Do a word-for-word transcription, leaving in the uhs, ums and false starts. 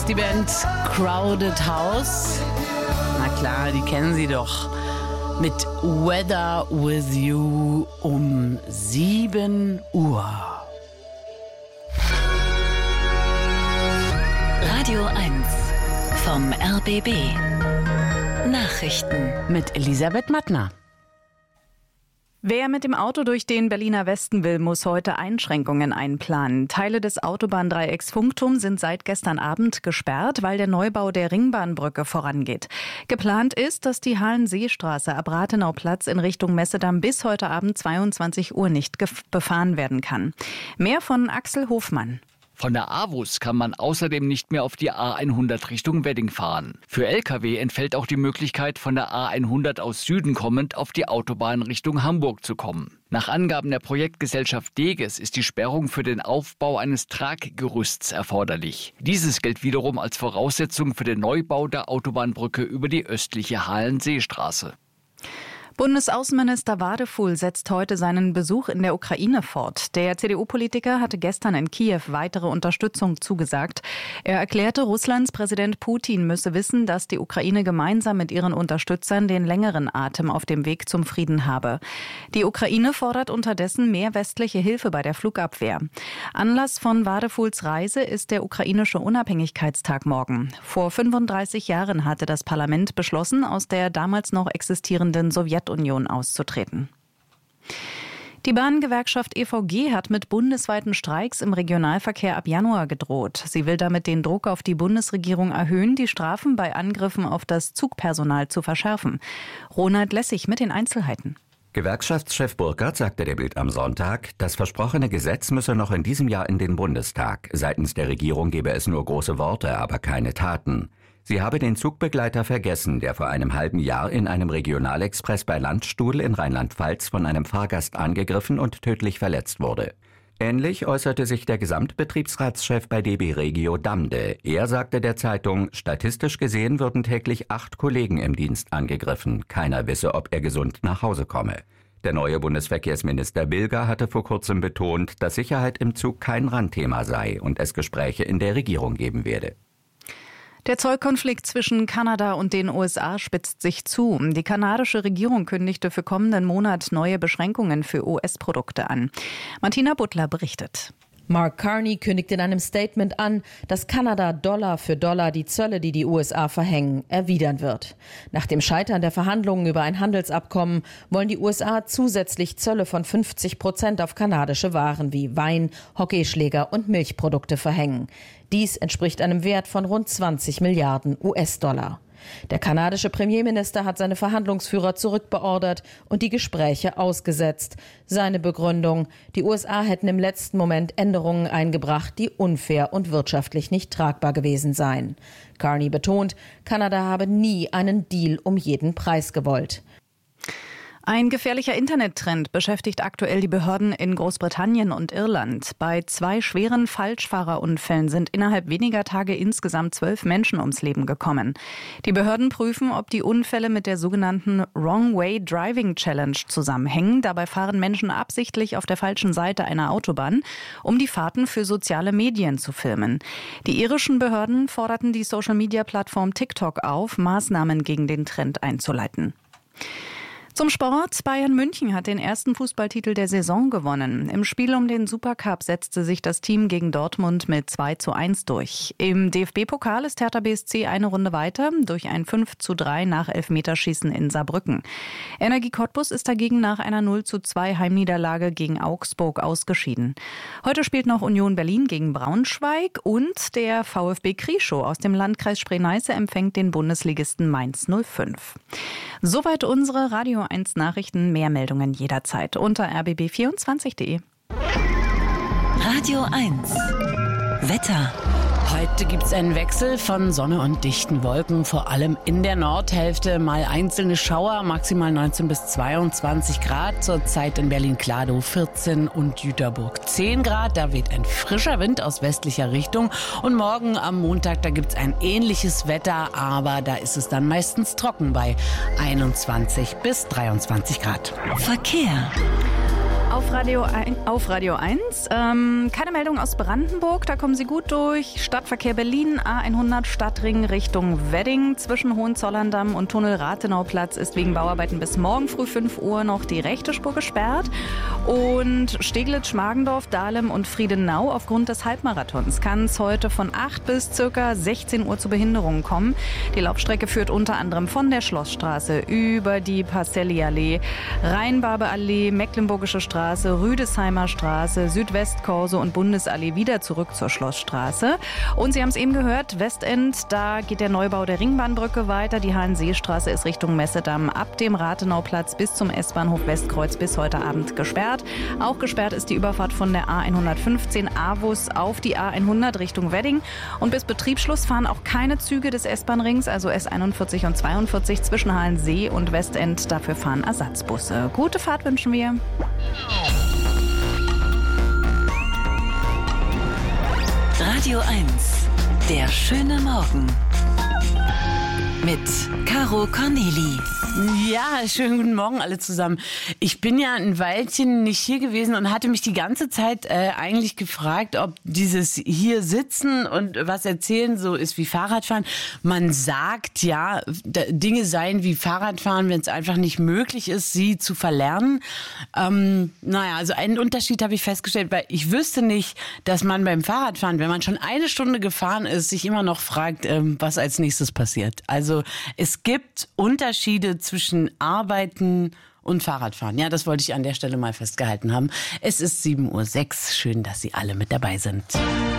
ist die Band Crowded House. Na klar, die kennen Sie doch. Mit Weather With You um sieben Uhr. Radio eins vom R B B. Nachrichten Mit Elisabeth Mattner. Wer mit dem Auto durch den Berliner Westen will, muss heute Einschränkungen einplanen. Teile des Autobahndreiecks Funkturm sind seit gestern Abend gesperrt, weil der Neubau der Ringbahnbrücke vorangeht. Geplant ist, dass die Hallenseestraße ab Rathenauplatz in Richtung Messedamm bis heute Abend zweiundzwanzig Uhr nicht befahren werden kann. Mehr von Axel Hofmann. Von der A W U S kann man außerdem nicht mehr auf die A hundert Richtung Wedding fahren. Für L K W entfällt auch die Möglichkeit, von der A hundert aus Süden kommend auf die Autobahn Richtung Hamburg zu kommen. Nach Angaben der Projektgesellschaft Deges ist die Sperrung für den Aufbau eines Traggerüsts erforderlich. Dieses gilt wiederum als Voraussetzung für den Neubau der Autobahnbrücke über die östliche Hallenseestraße. Bundesaußenminister Wadefuhl setzt heute seinen Besuch in der Ukraine fort. Der C D U-Politiker hatte gestern in Kiew weitere Unterstützung zugesagt. Er erklärte, Russlands Präsident Putin müsse wissen, dass die Ukraine gemeinsam mit ihren Unterstützern den längeren Atem auf dem Weg zum Frieden habe. Die Ukraine fordert unterdessen mehr westliche Hilfe bei der Flugabwehr. Anlass von Wadefuhls Reise ist der ukrainische Unabhängigkeitstag morgen. Vor fünfunddreißig Jahren hatte das Parlament beschlossen, aus der damals noch existierenden Sowjetunion auszutreten. Die Bahngewerkschaft E V G hat mit bundesweiten Streiks im Regionalverkehr ab Januar gedroht. Sie will damit den Druck auf die Bundesregierung erhöhen, die Strafen bei Angriffen auf das Zugpersonal zu verschärfen. Ronald Lessig mit den Einzelheiten. Gewerkschaftschef Burkhardt sagte der Bild am Sonntag, das versprochene Gesetz müsse noch in diesem Jahr in den Bundestag. Seitens der Regierung gebe es nur große Worte, aber keine Taten. Sie habe den Zugbegleiter vergessen, der vor einem halben Jahr in einem Regionalexpress bei Landstuhl in Rheinland-Pfalz von einem Fahrgast angegriffen und tödlich verletzt wurde. Ähnlich äußerte sich der Gesamtbetriebsratschef bei D B Regio Damde. Er sagte der Zeitung, statistisch gesehen würden täglich acht Kollegen im Dienst angegriffen. Keiner wisse, ob er gesund nach Hause komme. Der neue Bundesverkehrsminister Bilger hatte vor kurzem betont, dass Sicherheit im Zug kein Randthema sei und es Gespräche in der Regierung geben werde. Der Zollkonflikt zwischen Kanada und den U S A spitzt sich zu. Die kanadische Regierung kündigte für kommenden Monat neue Beschränkungen für U S-Produkte an. Martina Butler berichtet. Mark Carney kündigt in einem Statement an, dass Kanada Dollar für Dollar die Zölle, die die U S A verhängen, erwidern wird. Nach dem Scheitern der Verhandlungen über ein Handelsabkommen wollen die U S A zusätzlich Zölle von fünfzig Prozent auf kanadische Waren wie Wein, Hockeyschläger und Milchprodukte verhängen. Dies entspricht einem Wert von rund zwanzig Milliarden U S-Dollar. Der kanadische Premierminister hat seine Verhandlungsführer zurückbeordert und die Gespräche ausgesetzt. Seine Begründung: Die U S A hätten im letzten Moment Änderungen eingebracht, die unfair und wirtschaftlich nicht tragbar gewesen seien. Carney betont, Kanada habe nie einen Deal um jeden Preis gewollt. Ein gefährlicher Internettrend beschäftigt aktuell die Behörden in Großbritannien und Irland. Bei zwei schweren Falschfahrerunfällen sind innerhalb weniger Tage insgesamt zwölf Menschen ums Leben gekommen. Die Behörden prüfen, ob die Unfälle mit der sogenannten Wrong Way Driving Challenge zusammenhängen. Dabei fahren Menschen absichtlich auf der falschen Seite einer Autobahn, um die Fahrten für soziale Medien zu filmen. Die irischen Behörden forderten die Social-Media-Plattform TikTok auf, Maßnahmen gegen den Trend einzuleiten. Zum Sport. Bayern München hat den ersten Fußballtitel der Saison gewonnen. Im Spiel um den Supercup setzte sich das Team gegen Dortmund mit zwei zu eins durch. Im D F B-Pokal ist Hertha B S C eine Runde weiter durch ein fünf zu drei nach Elfmeterschießen in Saarbrücken. Energie Cottbus ist dagegen nach einer null zu zwei Heimniederlage gegen Augsburg ausgeschieden. Heute spielt noch Union Berlin gegen Braunschweig und der VfB Krieschow aus dem Landkreis Spree-Neiße empfängt den Bundesligisten Mainz null fünf. Soweit unsere Radio eins Nachrichten, mehr Meldungen jederzeit unter r b b vierundzwanzig punkt d e. Radio eins Wetter. Heute gibt es einen Wechsel von Sonne und dichten Wolken, vor allem in der Nordhälfte. Mal einzelne Schauer, maximal neunzehn bis zweiundzwanzig Grad. Zurzeit in Berlin-Kladow vierzehn und Jüterburg zehn Grad. Da weht ein frischer Wind aus westlicher Richtung. Und morgen am Montag, da gibt es ein ähnliches Wetter, aber da ist es dann meistens trocken bei einundzwanzig bis dreiundzwanzig Grad. Verkehr. Auf Radio, ein, auf Radio eins. Ähm, keine Meldung aus Brandenburg, da kommen Sie gut durch. Stadtverkehr Berlin, A hundert Stadtring Richtung Wedding. Zwischen Hohenzollern-Damm und Tunnel Rathenauplatz ist wegen Bauarbeiten bis morgen früh fünf Uhr noch die rechte Spur gesperrt. Und Steglitz, Schmargendorf, Dahlem und Friedenau aufgrund des Halbmarathons kann es heute von acht bis ca. sechzehn Uhr zu Behinderungen kommen. Die Laufstrecke führt unter anderem von der Schlossstraße über die Pacelli-Allee, Rheinbarbe-Allee, Mecklenburgische Straße, Rüdesheimer Straße, Südwestkorso und Bundesallee wieder zurück zur Schlossstraße. Und Sie haben es eben gehört, Westend, da geht der Neubau der Ringbahnbrücke weiter. Die Hahnseestraße ist Richtung Messedamm ab dem Rathenauplatz bis zum S-Bahnhof Westkreuz bis heute Abend gesperrt. Auch gesperrt ist die Überfahrt von der A hundertfünfzehn Avus auf die A hundert Richtung Wedding. Und bis Betriebsschluss fahren auch keine Züge des S-Bahn-Rings, also S einundvierzig und zweiundvierzig zwischen Hallensee und Westend. Dafür fahren Ersatzbusse. Gute Fahrt wünschen wir. Radio eins, der schöne Morgen. Mit Caro Corneli. Ja, schönen guten Morgen alle zusammen. Ich bin ja ein Weilchen nicht hier gewesen und hatte mich die ganze Zeit äh, eigentlich gefragt, ob dieses hier sitzen und was erzählen so ist wie Fahrradfahren. Man sagt ja, Dinge seien wie Fahrradfahren, wenn es einfach nicht möglich ist, sie zu verlernen. Ähm, naja, also einen Unterschied habe ich festgestellt, weil ich wüsste nicht, dass man beim Fahrradfahren, wenn man schon eine Stunde gefahren ist, sich immer noch fragt, ähm, was als nächstes passiert. Also es gibt Unterschiede zwischen Arbeiten und Fahrradfahren. Ja, das wollte ich an der Stelle mal festgehalten haben. Es ist sieben Uhr sechs. Schön, dass Sie alle mit dabei sind.